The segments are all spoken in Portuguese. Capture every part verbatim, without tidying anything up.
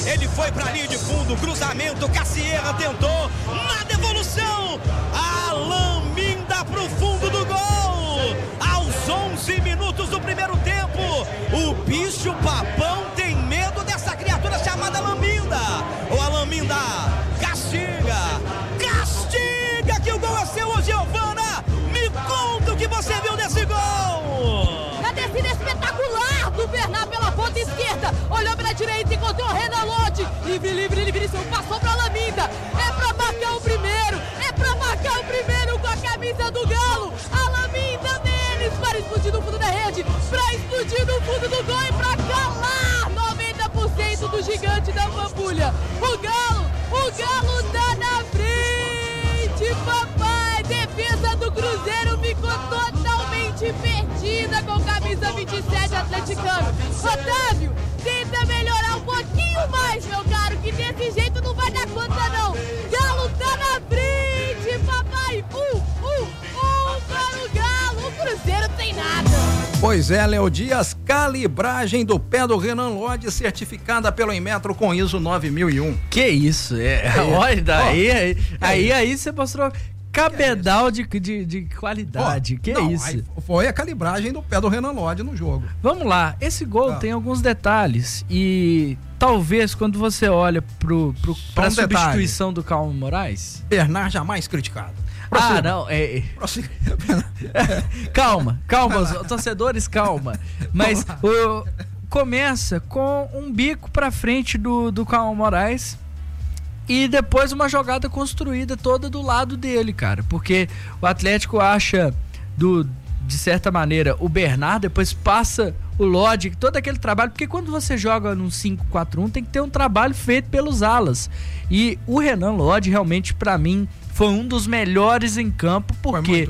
Ele foi pra linha de fundo, cruzamento, Cassierra tentou, na devolução, Alan Minda pro fundo do gol. Aos onze minutos do primeiro tempo, o bicho papão tem medo dessa criatura chamada Alan Minda. O Alan Minda castiga, castiga que o gol é seu, ô Giovana. Me conta o que você viu desse gol. Na descida espetacular do Bernard pela ponta esquerda, olhou pela direita, encontrou o Renan Lodge, livre, livre, livre, passou pra Alan Minda. É pra marcar o primeiro, é pra marcar o primeiro com a camisa do Galo. Alan Minda deles para explodir no fundo da rede, pra explodir no fundo do gol e pra calar noventa por cento do gigante da Pampulha. O Galo, o Galo tá na frente, papai. Defesa do Cruzeiro ficou totalmente perdida com camisa vinte e sete atleticano. Otávio, tenta melhorar um pouquinho mais, meu caro, que desse jeito não vai dar conta não. Galo tá na frente, papai. Um, um, um para o Galo. O Cruzeiro tem nada. Pois é, Léo Dias, calibragem do pé do Renan Lodge certificada pelo Inmetro com ISO nove mil e um. Que isso, é, é. Olha, daí, aí, aí, aí você mostrou cabedal de, de, de qualidade, oh, que não, isso? Foi a calibragem do pé do Renan Lodge no jogo. Vamos lá, esse gol ah. tem alguns detalhes e talvez quando você olha pro, pro, pra um substituição detalhe. do Calma Moraes... Bernard jamais criticado. Prossiga. Ah, não, é... calma, calma, os torcedores, calma. Mas o, começa com um bico pra frente do, do Calma Moraes e depois uma jogada construída toda do lado dele, cara. Porque o Atlético acha, do, de certa maneira, o Bernard, depois passa o Lodge, todo aquele trabalho. Porque quando você joga num cinco quatro um, tem que ter um trabalho feito pelos alas. E o Renan Lodge, realmente, pra mim, foi um dos melhores em campo, porque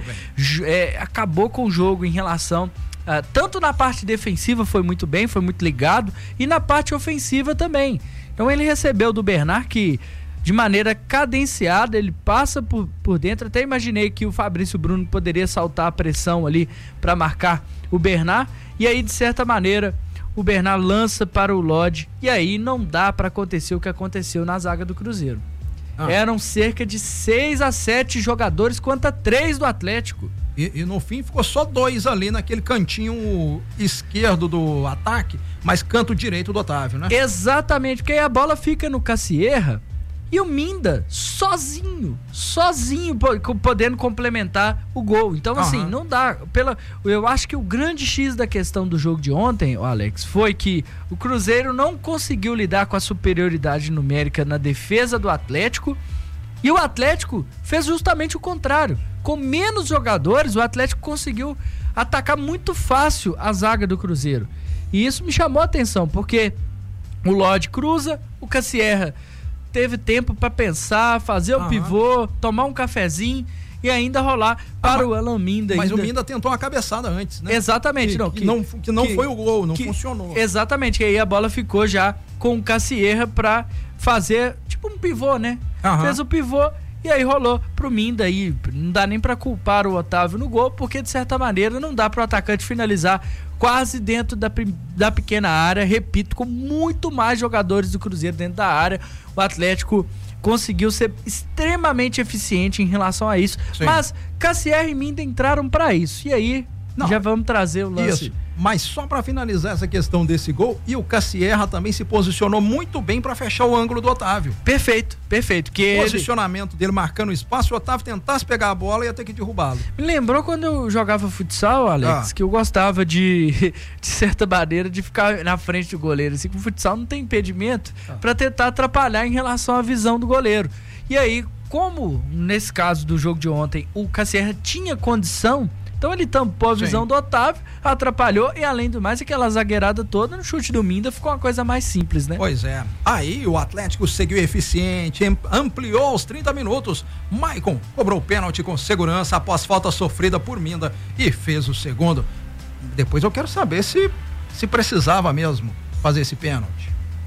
é, acabou com o jogo em relação... Uh, tanto na parte defensiva foi muito bem, foi muito ligado, e na parte ofensiva também. Então ele recebeu do Bernard, que de maneira cadenciada, ele passa por, por dentro. Até imaginei que o Fabrício Bruno poderia saltar a pressão ali para marcar o Bernard, e aí de certa maneira o Bernard lança para o Lodge, e aí não dá para acontecer o que aconteceu na zaga do Cruzeiro. Ah. Eram cerca de seis a sete jogadores contra três do Atlético. E, e no fim ficou só dois ali naquele cantinho esquerdo do ataque, mas canto direito do Otávio, né? Exatamente, porque aí a bola fica no Cassierra e o Minda sozinho, sozinho, podendo complementar o gol. Então, assim, uhum. não dá. Pela, eu acho que o grande X da questão do jogo de ontem, Alex, foi que o Cruzeiro não conseguiu lidar com a superioridade numérica na defesa do Atlético, e o Atlético fez justamente o contrário. Com menos jogadores, o Atlético conseguiu atacar muito fácil a zaga do Cruzeiro. E isso me chamou a atenção, porque o Lodge cruza, o Cassierra teve tempo para pensar, fazer o uhum. pivô, tomar um cafezinho e ainda rolar para ah, o Alan Minda. Mas ainda... o Minda tentou uma cabeçada antes, né? Exatamente. Que não, que, que, não, que não que, foi o gol, não que, funcionou. Exatamente, que aí a bola ficou já com o Cassierra para fazer tipo um pivô, né? Uhum. Fez o pivô e aí rolou pro Minda aí. Não dá nem para culpar o Otávio no gol, porque de certa maneira não dá pro atacante finalizar quase dentro da, da pequena área, repito, com muito mais jogadores do Cruzeiro dentro da área. O Atlético conseguiu ser extremamente eficiente em relação a isso. Sim. Mas Cassierra e Minda entraram para isso. E aí, não, já vamos trazer o lance. Isso. Mas só para finalizar essa questão desse gol, e o Cassierra também se posicionou muito bem para fechar o ângulo do Otávio. Perfeito, perfeito. Que o posicionamento ele... dele marcando o espaço, o Otávio tentasse pegar a bola e ia ter que derrubá-lo. Me lembrou quando eu jogava futsal, Alex, ah. que eu gostava de, de certa maneira, de ficar na frente do goleiro. Assim, que o futsal não tem impedimento ah. para tentar atrapalhar em relação à visão do goleiro. E aí, como nesse caso do jogo de ontem, o Cassierra tinha condição, então ele tampou a visão Sim. do Otávio, atrapalhou, e além do mais, aquela zagueirada toda no chute do Minda ficou uma coisa mais simples, né? Pois é. Aí o Atlético seguiu eficiente, ampliou aos trinta minutos. Maicon cobrou o pênalti com segurança após falta sofrida por Minda e fez o segundo. Depois eu quero saber se, se precisava mesmo fazer esse pênalti.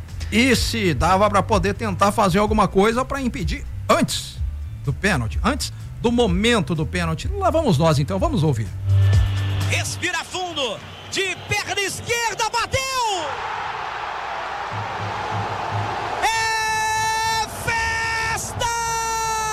E se dava para poder tentar fazer alguma coisa para impedir antes do pênalti, antes do momento do pênalti. Lá vamos nós então, vamos ouvir. Respira fundo, de perna esquerda, bateu!